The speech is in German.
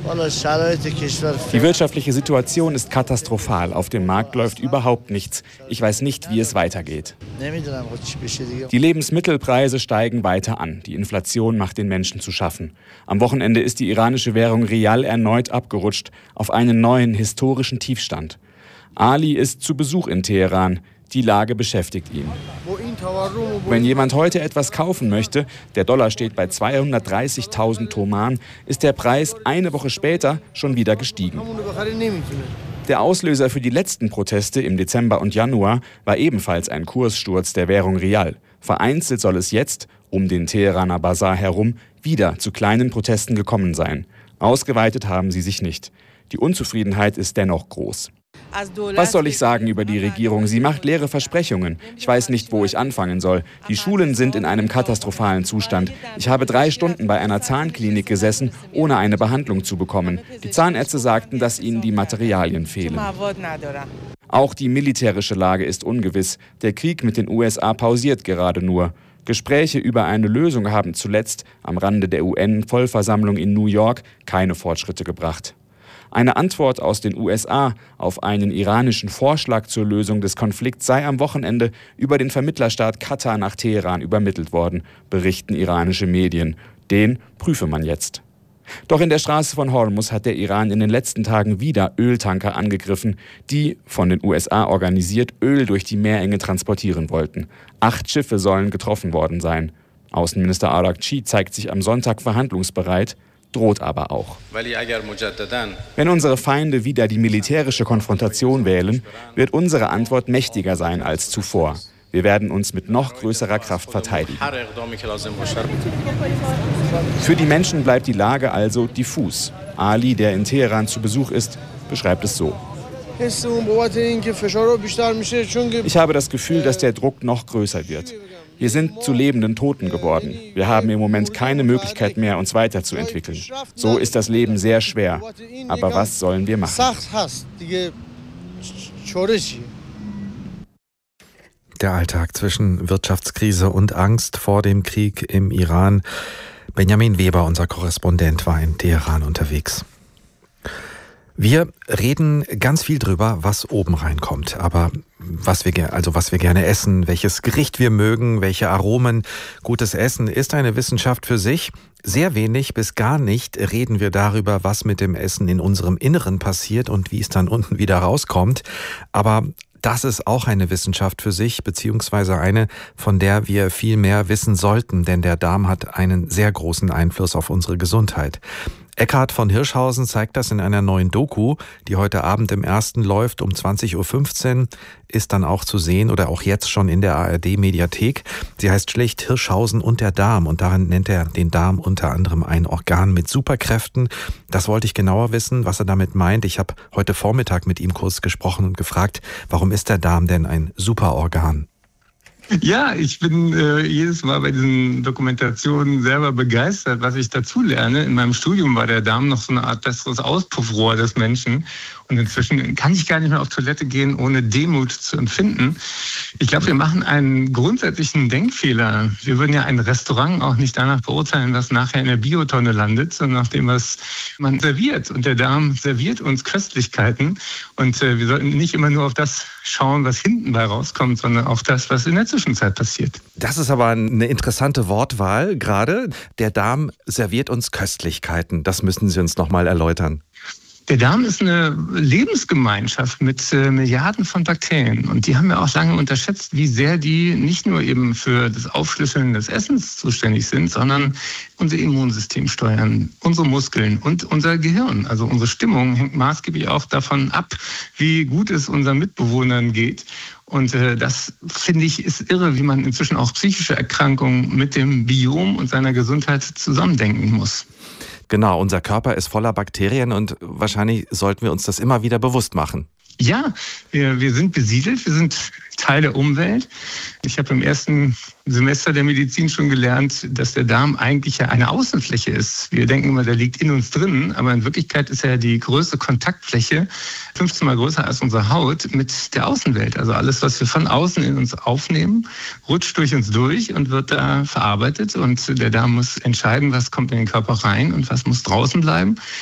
Die wirtschaftliche Situation ist katastrophal. Auf dem Markt läuft überhaupt nichts. Ich weiß nicht, wie es weitergeht. Die Lebensmittelpreise steigen weiter an. Die Inflation macht den Menschen zu schaffen. Am Wochenende ist die iranische Währung Rial erneut abgerutscht auf einen neuen historischen Tiefstand. Ali ist zu Besuch in Teheran. Die Lage beschäftigt ihn. Wenn jemand heute etwas kaufen möchte, der Dollar steht bei 230.000 Toman, ist der Preis eine Woche später schon wieder gestiegen. Der Auslöser für die letzten Proteste im Dezember und Januar war ebenfalls ein Kurssturz der Währung Rial. Vereinzelt soll es jetzt, um den Teheraner Basar herum, wieder zu kleinen Protesten gekommen sein. Ausgeweitet haben sie sich nicht. Die Unzufriedenheit ist dennoch groß. Was soll ich sagen über die Regierung? Sie macht leere Versprechungen. Ich weiß nicht, wo ich anfangen soll. Die Schulen sind in einem katastrophalen Zustand. Ich habe 3 Stunden bei einer Zahnklinik gesessen, ohne eine Behandlung zu bekommen. Die Zahnärzte sagten, dass ihnen die Materialien fehlen. Auch die militärische Lage ist ungewiss. Der Krieg mit den USA pausiert gerade nur. Gespräche über eine Lösung haben zuletzt am Rande der UN-Vollversammlung in New York keine Fortschritte gebracht. Eine Antwort aus den USA auf einen iranischen Vorschlag zur Lösung des Konflikts sei am Wochenende über den Vermittlerstaat Katar nach Teheran übermittelt worden, berichten iranische Medien. Den prüfe man jetzt. Doch in der Straße von Hormuz hat der Iran in den letzten Tagen wieder Öltanker angegriffen, die, von den USA organisiert, Öl durch die Meerenge transportieren wollten. 8 Schiffe sollen getroffen worden sein. Außenminister Araghchi zeigt sich am Sonntag verhandlungsbereit, droht aber auch. Wenn unsere Feinde wieder die militärische Konfrontation wählen, wird unsere Antwort mächtiger sein als zuvor. Wir werden uns mit noch größerer Kraft verteidigen. Für die Menschen bleibt die Lage also diffus. Ali, der in Teheran zu Besuch ist, beschreibt es so. Ich habe das Gefühl, dass der Druck noch größer wird. Wir sind zu lebenden Toten geworden. Wir haben im Moment keine Möglichkeit mehr, uns weiterzuentwickeln. So ist das Leben sehr schwer. Aber was sollen wir machen? Der Alltag zwischen Wirtschaftskrise und Angst vor dem Krieg im Iran. Benjamin Weber, unser Korrespondent, war in Teheran unterwegs. Wir reden ganz viel drüber, was oben reinkommt, aber was wir gerne essen, welches Gericht wir mögen, welche Aromen. Gutes Essen ist eine Wissenschaft für sich. Sehr wenig bis gar nicht reden wir darüber, was mit dem Essen in unserem Inneren passiert und wie es dann unten wieder rauskommt. Aber das ist auch eine Wissenschaft für sich, beziehungsweise eine, von der wir viel mehr wissen sollten, denn der Darm hat einen sehr großen Einfluss auf unsere Gesundheit. Eckhard von Hirschhausen zeigt das in einer neuen Doku, die heute Abend im Ersten läuft um 20.15 Uhr, ist dann auch zu sehen oder auch jetzt schon in der ARD-Mediathek. Sie heißt schlicht Hirschhausen und der Darm und darin nennt er den Darm unter anderem ein Organ mit Superkräften. Das wollte ich genauer wissen, was er damit meint. Ich habe heute Vormittag mit ihm kurz gesprochen und gefragt, warum ist der Darm denn ein Superorgan? Ja, ich bin jedes Mal bei diesen Dokumentationen selber begeistert, was ich dazu lerne. In meinem Studium war der Darm noch so eine Art besseres Auspuffrohr des Menschen. Und inzwischen kann ich gar nicht mehr auf Toilette gehen, ohne Demut zu empfinden. Ich glaube, wir machen einen grundsätzlichen Denkfehler. Wir würden ja ein Restaurant auch nicht danach beurteilen, was nachher in der Biotonne landet, sondern nach dem, was man serviert. Und der Darm serviert uns Köstlichkeiten. Und wir sollten nicht immer nur auf das schauen, was hinten bei rauskommt, sondern auf das, was in der Zwischenzeit passiert. Das ist aber eine interessante Wortwahl gerade. Der Darm serviert uns Köstlichkeiten. Das müssen Sie uns noch mal erläutern. Der Darm ist eine Lebensgemeinschaft mit Milliarden von Bakterien. Und die haben wir auch lange unterschätzt, wie sehr die nicht nur eben für das Aufschlüsseln des Essens zuständig sind, sondern unser Immunsystem steuern, unsere Muskeln und unser Gehirn. Also unsere Stimmung hängt maßgeblich auch davon ab, wie gut es unseren Mitbewohnern geht. Und das, finde ich, ist irre, wie man inzwischen auch psychische Erkrankungen mit dem Biom und seiner Gesundheit zusammendenken muss. Genau, unser Körper ist voller Bakterien und wahrscheinlich sollten wir uns das immer wieder bewusst machen. Ja, wir sind besiedelt, wir sind Teil der Umwelt. Ich habe im ersten Semester der Medizin schon gelernt, dass der Darm eigentlich ja eine Außenfläche ist. Wir denken immer, der liegt in uns drin, aber in Wirklichkeit ist er die größte Kontaktfläche, 15 Mal größer als unsere Haut, mit der Außenwelt. Also alles, was wir von außen in uns aufnehmen, rutscht durch uns durch und wird da verarbeitet. Und der Darm muss entscheiden, was kommt in den Körper rein und was muss draußen bleiben.